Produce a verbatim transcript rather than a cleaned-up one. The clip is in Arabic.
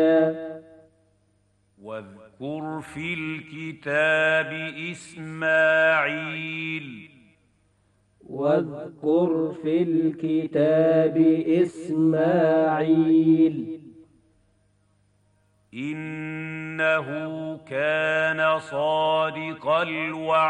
واذكر في الكتاب إسماعيل واذكر في الكتاب إسماعيل إنه كان صادق الوعد